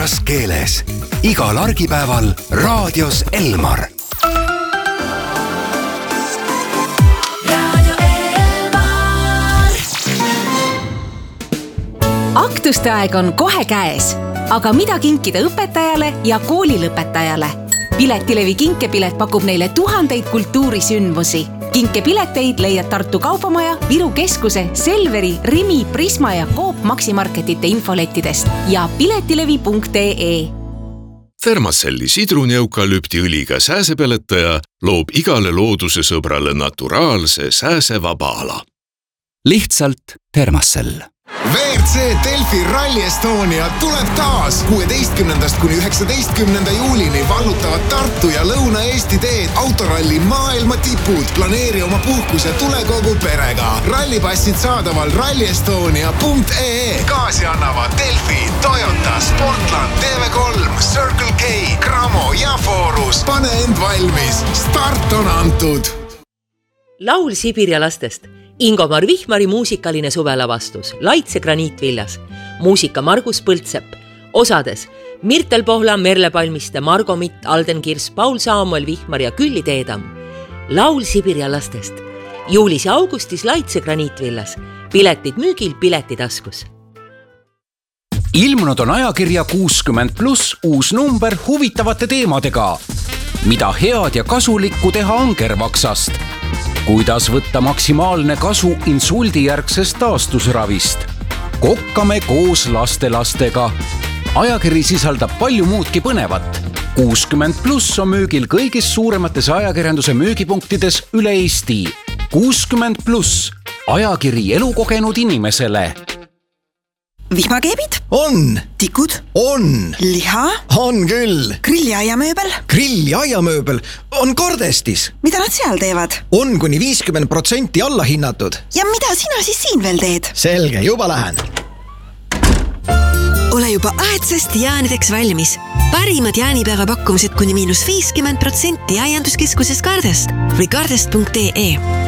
võõras keeles. Igal argipäeval raadios Elmar. Aktuste aeg on kohe käes, aga mida kinkida õpetajale ja koolilõpetajale? Piletilevi kinkepilet pakub neile tuhandeid kultuurisündmusi. Kinkepileteid leiad Tartu Kaubamaja, Viru Keskuse, Selveri, Rimi, Prisma ja Coop Maximarketite infolettidest ja piletilevi.ee. Thermacelli sidruneukalüptiõliga sääsepeletaja loob igale looduse sõbrale naturaalse sääsevaba ala. Lihtsalt Thermacell. WRC Delfi Rally Estonia tuleb taas 16. kuni 19. juulini vallutavad Tartu ja Lõuna-Eesti teed autoralli maailma tipud. Planeeri oma puhkus ja tule kogu perega. Rallipassid saadaval rallyestonia.ee. Kaasi annavad Delfi, Toyota, Sportland, TV3, Circle K, Cramo ja Forus. Pane end valmis. Start on antud. Laul Sibirja lastest. Ingomar Vihmari muusikaline suvelavastus Laitse graniitvillas. Muusika Margus Põltsepp. Osades Mirtel Pohla, Merle Palmiste, Margo Mitt, Alden Kirs, Paul Saamuel Vihmar ja Külli Teedam. Laul Sibirja lastest. Juulis ja augustis Laitse graniitvillas. Piletid müügil, Piletitaskus. Ilmunud on ajakirja 60+ uus number huvitavate teemadega. Mida head ja kasulikku teha angervaksast? Kuidas võtta maksimaalne kasu insuldijärgsest taastusravist? Kokkame koos lastelastega. Ajakiri sisaldab palju muudki põnevat. 60+ on müügil kõigis suuremates ajakirjanduse müügipunktides üle Eesti. 60+. Ajakiri elukogenud inimesele. Vihmakeebid? On. Tikud? On. Liha? On küll. Grilliaiamööbel? Grilliaiamööbel on Kardestis. Mida nad seal teevad? On kuni 50% alla hinnatud. Ja mida sina siis siin veel teed? Selge, juba lähen. Ole juba aedsest jäänideks valmis. Parimad jäänipääga pakkumised kuni -50% aianduskeskuses Kardest või kardest.ee.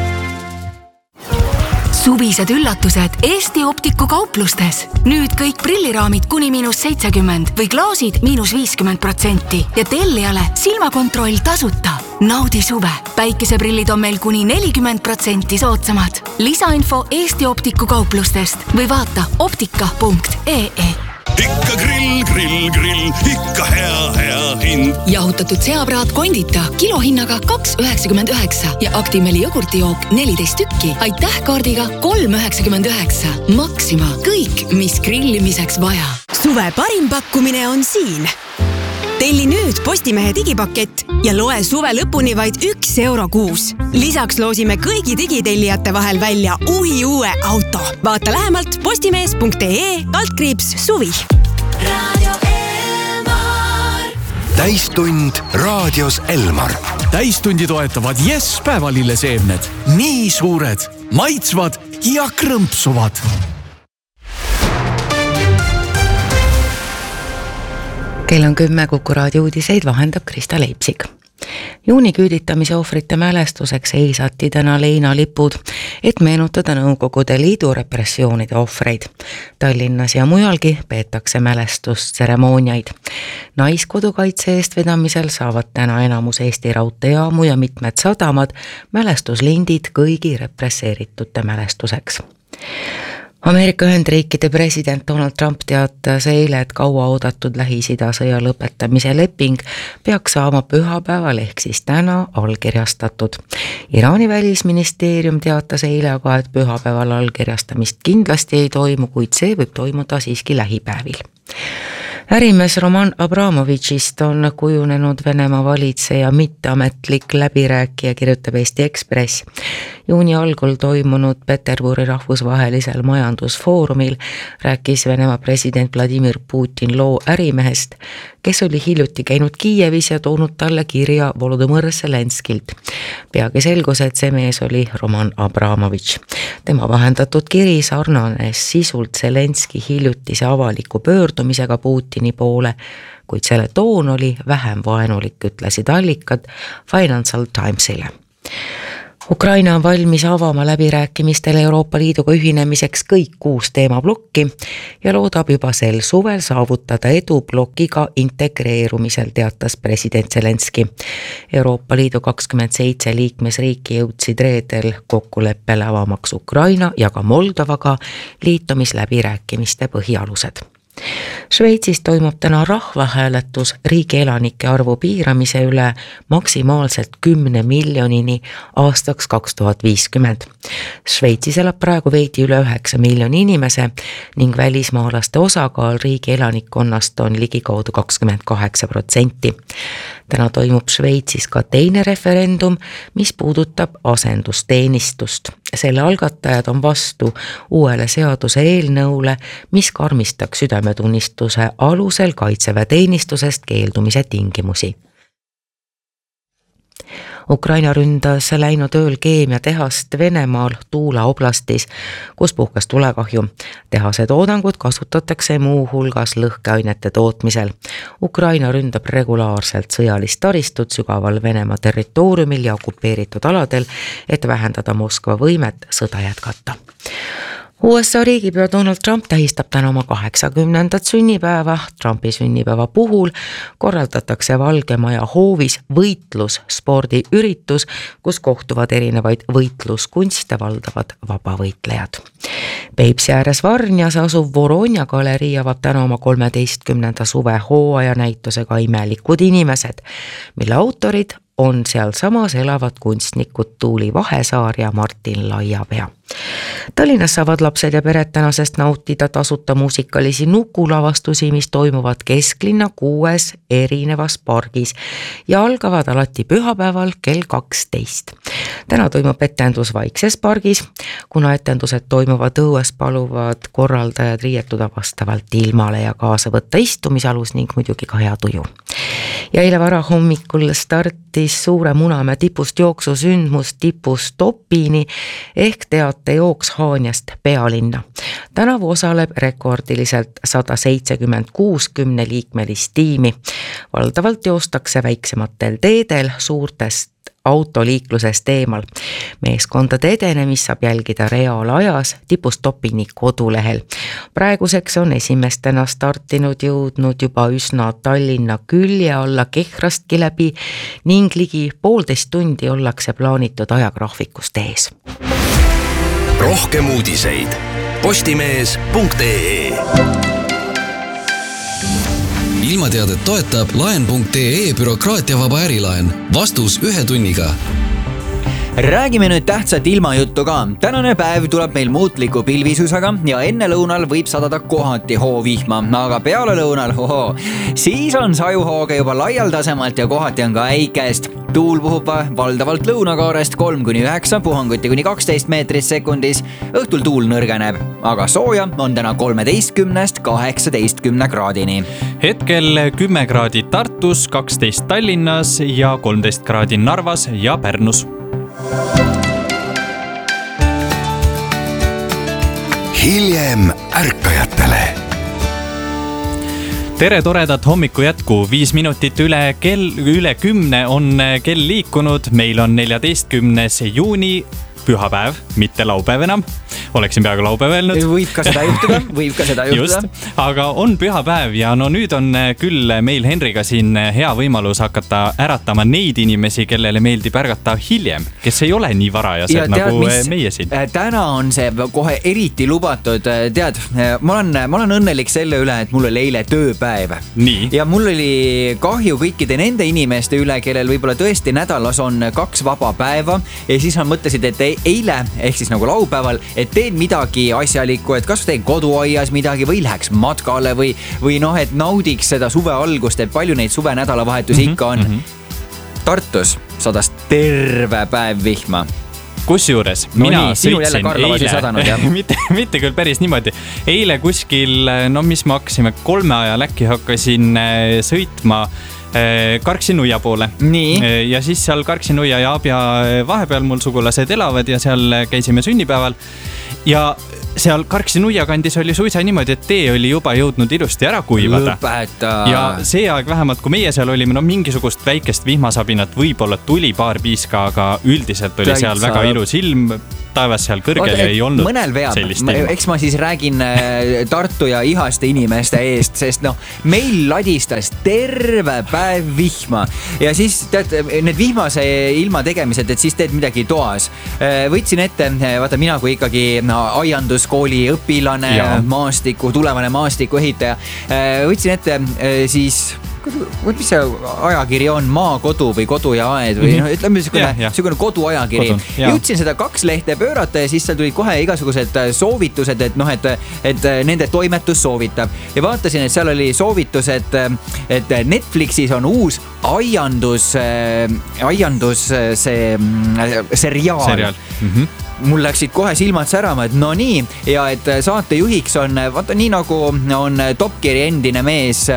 Suvised üllatused Eesti Optiku kauplustes. Nüüd kõik prilliraamid kuni -70% või klaasid -50% ja tellijale silmakontroll tasuta. Naudi suve. Päikeseprillid on meil kuni 40% soodsamad. Lisainfo Eesti Optiku kauplustest või vaata optika.ee. Ikka grill, ikka hea hind. Jahutatud seapraad kondita kilohinnaga 2,99 ja Actimeli jogurtijook 14 tükki. Aitäh kaardiga 3,99. Maxima. Kõik, mis grillimiseks vaja. Suve parim pakkumine on siin. Telli nüüd Postimehe digipakett ja loe suve lõpuni vaid €1 kuus. Lisaks loosime kõigi digitellijate vahel välja uue auto. Vaata lähemalt postimees.ee/suvi. Radio Elmar. Täistund raadios Elmar. Täistundi toetavad Yes päevalilleseemned. Nii suured, maitsvad ja krõmpsuvad. Kell on 10, Kuku raadio uudiseid vahendab Krista Leipsik. Juuni küüditamise ohvrite mälestuseks seisati täna leinalipud, et meenutada Nõukogude Liidu repressioonide ohvreid. Tallinnas ja mujalgi peetakse mälestustseremooniaid. Naiskodukaitse eestvedamisel saavad täna enamus Eesti raudteejaamu ja mitmed sadamad mälestuslindid kõigi represseeritute mälestuseks. Ameerika Ühendriikide president Donald Trump teatas eile, et kauaoodatud Lähis-Ida sõja lõpetamise leping peaks saama pühapäeval ehk siis täna allkirjastatud. Iraani välisministeerium teatas eile aga, et pühapäeval allkirjastamist kindlasti ei toimu, kuid see võib toimuda siiski lähipäevil. Ärimees Roman Abramovitšist on kujunenud Venemaa valitseja mitteametlik läbirääkija, kirjutab Eesti Ekspress. Juuni algul toimunud Peterburi rahvusvahelisel majandusfoorumil rääkis Venemaa president Vladimir Putin loo ärimehest, kes oli hiljuti käinud Kiievis ja toonud talle kirja Volodõmõr Zelenskilt. Peagi selgus, et see mees oli Roman Abramovitš. Tema vahendatud kiri sarnanes sisult Zelenski hiljutise avaliku pöördumisega Putini poole, kuid selle toon oli vähem vaenulik, ütlesid allikad Financial Timesile. Ukraina on valmis avama läbirääkimistel Euroopa Liiduga ühinemiseks kõik 6 teemablokki ja loodab juba sel suvel saavutada edu blokiga integreerumisel, teatas president Zelenski. Euroopa Liidu 27 liikmesriiki jõudsid reedel kokkuleppele avamaks Ukraina ja ka Moldovaga liitumisläbirääkimiste põhialused. Šveitsis toimub täna rahvahääletus riigi elanike arvu piiramise üle maksimaalselt 10 miljonini aastaks 2050. Šveitsis elab praegu veidi üle 9 miljoni inimese ning välismaalaste osakaal riigi elanikkonnast on ligikaudu 28%. Täna toimub Šveitsis ka teine referendum, mis puudutab asendusteenistust. Selle algatajad on vastu uuele seaduse eelnõule, mis karmistaks südametunnistuse alusel kaitseväeteenistusest keeldumise tingimusi. Ukraina ründas läinud ööl keemiatehast Venemaal Tuula oblastis, kus puhkes tulekahju. Tehase toodangut kasutatakse muu hulgas lõhkeainete tootmisel. Ukraina ründab regulaarselt sõjalist taristut sügaval Venemaa territooriumil ja okupeeritud aladel, et vähendada Moskva võimet sõda jätkata. USA riigipea Donald Trump tähistab täna oma 80. sünnipäeva. Trumpi sünnipäeva puhul korraldatakse Valge Maja hoovis võitlusspordiüritus, kus kohtuvad erinevaid võitluskunste valdavad vabavõitlejad. Peipsi ääres Varnjas asuv Voronja galerii avab täna oma 13. suve hooaja näitusega Imelikud inimesed, mille autorid on seal samas elavad kunstnikud Tuuli Vahesaar ja Martin Laiapea. Tallinnas saavad lapsed ja pered tänasest nautida tasuta muusikalisi nukulavastusi, mis toimuvad kesklinna 6 erinevas pargis ja algavad alati pühapäeval kell 12. Täna toimub etendus Vaikses pargis. Kuna etendused toimuvad õues, paluvad korraldajad riietuda vastavalt ilmale ja kaasa võtta istumisalus ning muidugi ka hea tuju. Ja eile varahommikul startis Suure Munamäe tipust jooksusündmus tipust Topini ehk teatejooks Haanjast pealinna. Tänavu osaleb rekordiliselt 176 10-liikmelist tiimi. Valdavalt joostakse väiksematel teedel suurtest autoliiklusest eemal. Meeskondade edenemist saab jälgida reaalajas tipust Topini kodulehel. Praeguseks on esimestena startinud jõudnud juba üsna Tallinna külje alla Kehrast läbi ning ligi 1,5 tundi ollakse plaanitud ajagraafikust ees. Rohkem uudiseid postimees.ee. Ilmateadet toetab laen.ee bürokraatiavaba ärilaen. Vastus 1 tunniga. Räägime nüüd tähtsat ilmajuttu ka. Tänane päev tuleb meil muutliku pilvisusega ja enne lõunal võib sadada kohati hoovihma, aga peale lõunal, siis on sajuhooge juba laialdasemalt ja kohati on ka äikest. Tuul puhub valdavalt lõunakaarest 3-9, puhanguti kuni 12 meetrit sekundis. Õhtul tuul nõrgeneb, aga sooja on täna 13-18 kraadini. Hetkel 10 kraadi Tartus, 12 Tallinnas ja 13 kraadi Narvas ja Pärnus. Hiljem ärkajatele. Tere toredat hommiku jätku, 5 minutit üle 10 on kell liikunud. Meil on 14. juuni, pühapäev, mitte laupäev enam. Oleksin peaaegu laupäev öelnud. Võib ka seda juhtuda. Just, aga on pühapäev ja no nüüd on küll meil Henriga siin hea võimalus hakata äratama neid inimesi, kellele meeldib ärgata hiljem, kes ei ole nii varajased nagu meie siin. Täna on see kohe eriti lubatud. Tead, ma olen õnnelik selle üle, et mul oli eile tööpäev. Nii. Ja mul oli kahju kõikide nende inimeste üle, kellel võib-olla tõesti nädalas on 2 vaba päeva ja siis nad mõtlesid, et eile, ehk siis nagu laupäeval, et teen midagi asjalikku, et kas teen koduaias midagi või läheks matkale või noh, et naudiks seda suve algust, et palju neid suve nädalavahetusi ikka on. Tartus sadas terve päev vihma. Kusjuures mina sõitsin eile, mitte küll päris niimoodi. Eile kuskil, mis me hakkasime 3 ajal äkki hakkasin sõitma Karksi-Nuia poole. Nii. Ja siis seal Karksi-Nuia ja Abja vahepeal mul sugulased elavad ja seal käisime sünnipäeval. Ja seal Karksi nuiakandis oli suisa niimoodi, et tee oli juba jõudnud ilusti ära kuivada. Lõpeta. Ja see aeg vähemalt, kui meie seal olime, no mingisugust väikest vihmasabinat võib-olla tuli paar piiska, aga üldiselt oli seal väga ilus ilm. Taevas seal kõrgel ei olnud mõnel veab. sellist ilma. Eks ma siis räägin Tartu ja Ihaste inimeste eest, sest meil ladistas terve päev vihma ja siis tead, need vihmase ilma tegemised, et siis teed midagi toas. Võtsin ette, vaata mina kui ikkagi aianduskooli õpilane, tulevane maastikuehitaja, võtsin ette siis mis see ajakiri on, Maakodu või Kodu ja aed või ütleme niisugune koduajakiri. Jõudsin seda 2 lehte pöörata ja siis seal tulid kohe igasugused soovitused, et nende toimetus soovitab. Ja vaatasin, et seal oli soovitus, et Netflixis on uus aiandus see seriaal. Mul läksid kohe silmad särama, et no nii, ja et saatejuhiks on, vaata nii nagu on Top Geari endine mees,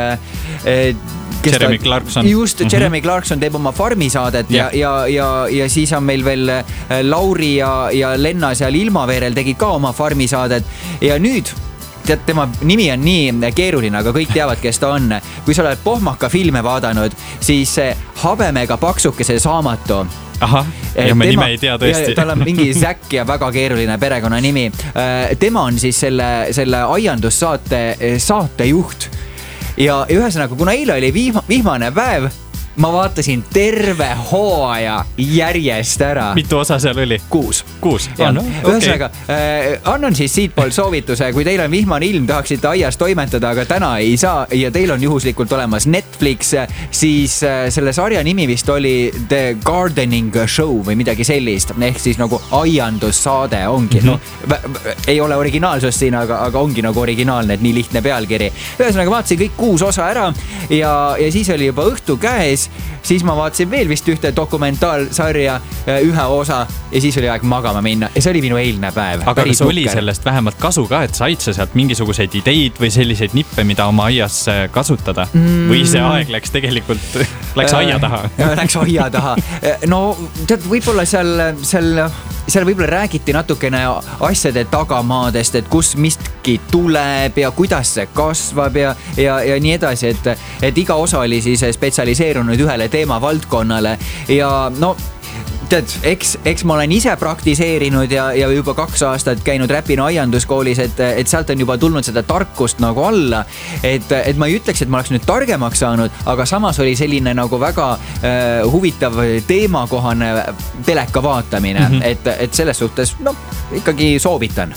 Jeremy Clarkson. Just, Jeremy Clarkson teeb oma farmisaadet ja siis on meil veel Lauri ja Lenna seal Ilmaveerel tegid ka oma farmisaadet ja nüüd tead, tema nimi on nii keeruline, aga kõik teavad, kes ta on. Kui sa oled Pohmaka filme vaadanud, siis Habemega paksukese Saamatu. Aha, ja me nime ei tea tõesti. Tal on mingi Zack ja väga keeruline perekonna nimi. Tema on siis selle aiandussaate saatejuht. Ja ühesõnaga, kuna eile oli vihmane päev, ma vaatasin terve hooaja järjest ära. Mitu osa seal oli? 6. Ühesõnaga, annan siis siitpool soovituse, kui teil on vihmane ilm, tahaksite aias toimetada, aga täna ei saa ja teil on juhuslikult olemas Netflix, siis selle sarja nimi vist oli The Gardening Show või midagi sellist, ehk siis nagu aiandussaade ongi. Ei ole originaalsust siin, aga ongi nagu originaalne, et nii lihtne pealkiri. Ühesõnaga, vaatasin kõik 6 osa ära ja siis oli juba õhtu käes. Siis ma vaatasin veel vist ühte dokumentaalsarja, 1 osa ja siis oli aeg magama minna ja see oli minu eilne päev. Aga kas oli sellest vähemalt kasu ka, et said sa sealt mingisuguseid ideid või selliseid nippe, mida oma aias kasutada? Või see aeg läks tegelikult, läks aia taha? Läks aia taha. No tead, võib-olla seal võib-olla räägiti natukene asjade tagamaadest, et kus mistki tuleb ja kuidas see kasvab ja nii edasi, et iga osa oli siis spetsialiseerunud ühele teemavaldkonnale ja no tead, eks ma olen ise praktiseerinud ja juba 2 aastat käinud Räpina aianduskoolis, et sealt on juba tulnud seda tarkust nagu alla, et ma ei ütleks, et ma oleks nüüd targemaks saanud, aga samas oli selline nagu väga huvitav teemakohane teleka vaatamine, et selles suhtes ikkagi soovitan.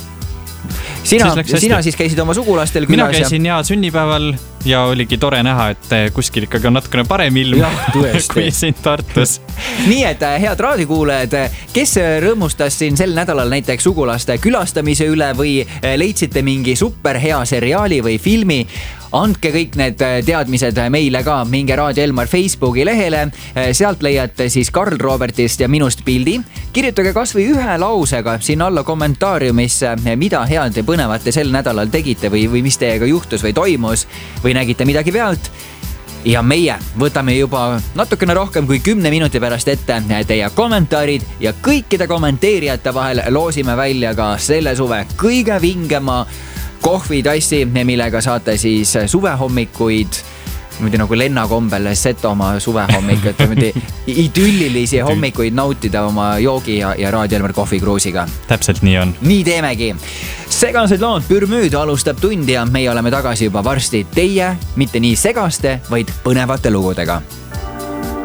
Sina siis käisid oma sugulastel külas? Mina käisin sünnipäeval ja oligi tore näha, et kuskil ikkagi on natukene parem ilm kui siin Tartus. Nii, et head raadikuulajad, kes rõõmustas siin sel nädalal näiteks sugulaste külastamise üle või leidsite mingi super hea seriaali või filmi, andke kõik need teadmised meile ka, minge Raadio Elmar Facebooki lehele, sealt leiate siis Karl Robertist ja minust pildi. Kirjutage kas või 1 lausega siin alla kommentaariumisse, mida head ja põnevat te sel nädalal tegite või mis teiega juhtus või toimus või nägite midagi pealt. Ja meie võtame juba natukene rohkem kui 10 minuti pärast ette teie kommentaarid ja kõikide kommenteerijate vahel loosime välja ka selle suve kõige vingema kohvitassi, millega saate siis suvehommikuid nagu Lenna kombel Setomaa suvehommik, et idüllilisi hommikuid nautida oma joogi ja Raadio Elmar kohvikruusiga. Täpselt nii on. Nii teemegi. Segased lood Pürmüüd alustab tundi ja meie oleme tagasi juba varsti teie, mitte nii segaste, vaid põnevate lugudega.